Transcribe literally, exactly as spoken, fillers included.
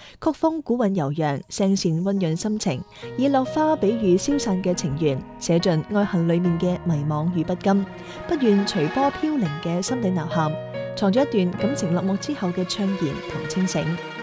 曲風古韻悠揚，聲線溫潤心情，以落花比喻消散嘅情緣，寫盡愛恨裏面嘅迷惘與不甘，不願隨波飄零嘅心底吶喊，藏咗一段感情落幕之後嘅悵然同清醒。